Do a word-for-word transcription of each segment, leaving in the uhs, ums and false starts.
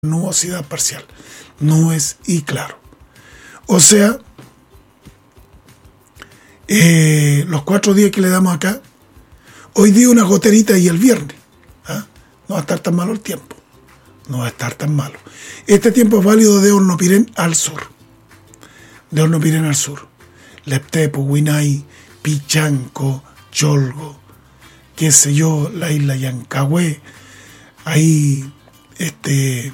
nubosidad parcial, nubes y claro. O sea, eh, los cuatro días que le damos acá, hoy día una goterita y el viernes. ¿Ah? No va a estar tan malo el tiempo. No va a estar tan malo. Este tiempo es válido de Hornopirén al sur. De Hornopirén al sur. Leptepo, Huinay, Pichanco, Cholgo, qué sé yo, la isla Yancahue, ahí este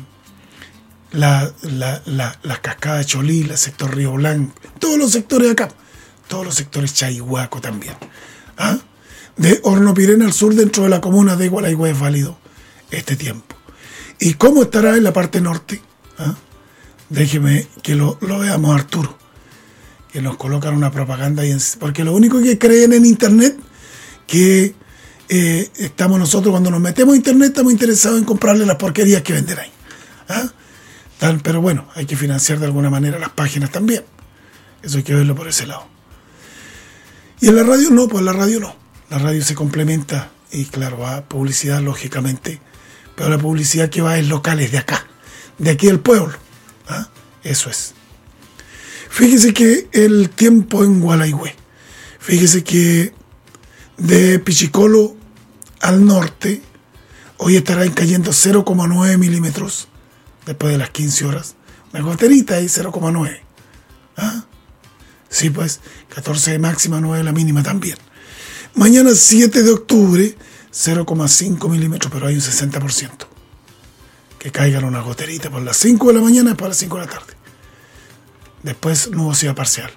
la, la, la, la cascada de Cholí, el sector Río Blanco, todos los sectores de acá, todos los sectores Chaihuaco también. ¿Ah? De Hornopirén al sur, dentro de la comuna de Gualaihue, es válido este tiempo. ¿Y cómo estará en la parte norte? ¿Ah? Déjeme que lo, lo veamos, Arturo, que nos colocan una propaganda ahí en, porque lo único que creen en internet, que eh, estamos nosotros cuando nos metemos a internet estamos interesados en comprarle las porquerías que venden ahí. ¿Ah? Tal, pero bueno, hay que financiar de alguna manera las páginas también. Eso hay que verlo por ese lado. Y en la radio no, pues en la radio no. La radio se complementa y claro, va publicidad lógicamente, pero la publicidad que va es locales de acá, de aquí del pueblo. ¿Ah? Eso es. Fíjese que el tiempo en Gualaihue, fíjese que de Pichicolo al norte, hoy estará cayendo cero coma nueve milímetros después de las quince horas. Una goterita ahí, cero coma nueve. ¿Ah? Sí, pues, catorce de máxima, nueve de la mínima también. Mañana siete de octubre, cero coma cinco milímetros, pero hay un sesenta por ciento. Que caigan una goterita por las cinco de la mañana y para las cinco de la tarde. Después nubosidad parcial.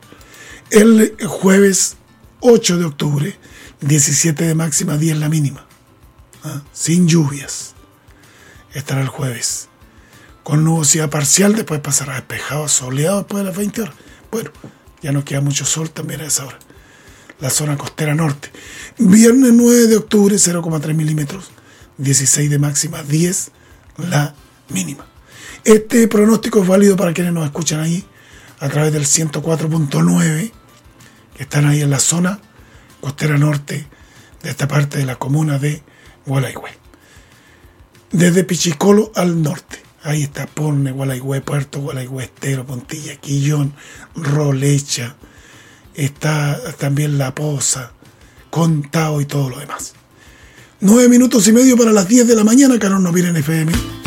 El jueves ocho de octubre, diecisiete de máxima, diez la mínima. ¿Ah? Sin lluvias. Estará el jueves. Con nubosidad parcial, después pasará despejado, soleado después de las veinte horas. Bueno, ya no queda mucho sol también a esa hora. La zona costera norte. Viernes nueve de octubre, cero coma tres milímetros, dieciséis de máxima, diez la mínima. Este pronóstico es válido para quienes nos escuchan ahí a través del ciento cuatro punto nueve, que están ahí en la zona costera norte de esta parte de la comuna de Gualaihue. Desde Pichicolo al norte. Ahí está Porne, Gualaihue, Puerto, Gualaihue, Estero, Pontilla, Quillón, Rolecha. Está también La Poza, Contao y todo lo demás. Nueve minutos y medio para las diez de la mañana, Carón no viene en F M.